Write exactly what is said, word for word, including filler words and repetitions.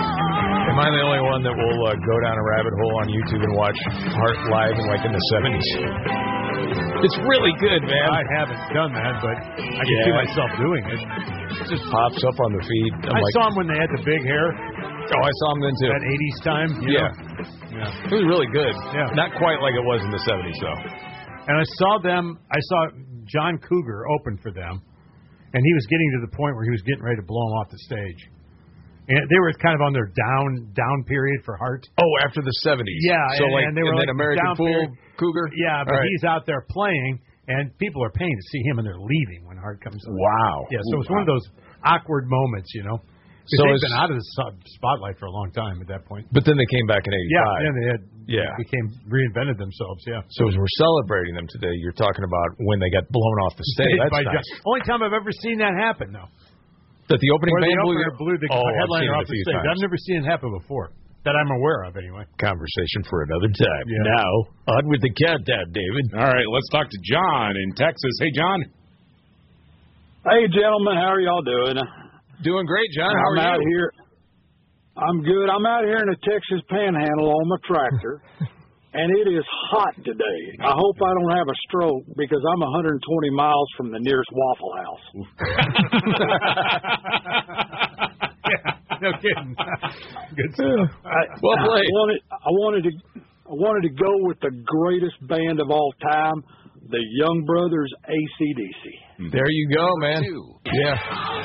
Am I the only one that will uh, go down a rabbit hole on YouTube and watch Heart live in, like in the seventies? It's really good, man. I haven't done that, but I can yeah. see myself doing it. It just pops up on the feed. I'm I like, saw him when they had the big hair. Oh, I saw him then, too. That eighties time? Yeah. yeah. It was really good. Yeah. Not quite like it was in the seventies, though. And I saw them, I saw John Cougar open for them, and he was getting to the point where he was getting ready to blow them off the stage. And they were kind of on their down down period for Heart. Oh, after the seventies. Yeah. So and, like, and they were and like then American down Fool, period. Cougar? Yeah, but right. he's out there playing, and people are paying to see him, and they're leaving when Heart comes on. Wow. Yeah, so Ooh, it's wow. one of those awkward moments, you know. So they've it's, been out of the spotlight for a long time at that point. But then they came back in eighty-five. Yeah, and they had yeah. became reinvented themselves, yeah. So as we're celebrating them today, you're talking about when they got blown off the stage. That's By nice. John. Only time I've ever seen that happen, though. That the opening Where band the blew, opener blew the oh, headliner off the stage. Times. I've never seen it happen before. That I'm aware of, anyway. Conversation for another time. Yeah. Now, on with the countdown, David. All right, let's talk to John in Texas. Hey, John. Hey, gentlemen, how are y'all doing? Doing great, John. How I'm are out you? here. I'm good. I'm out here in the Texas Panhandle on my tractor, and it is hot today. I hope I don't have a stroke because I'm one hundred twenty miles from the nearest Waffle House. Yeah, no kidding. Good stuff. I, well played. I wanted, I wanted to, I wanted to go with the greatest band of all time, the Young Brothers A C D C. There you go, man. Yeah.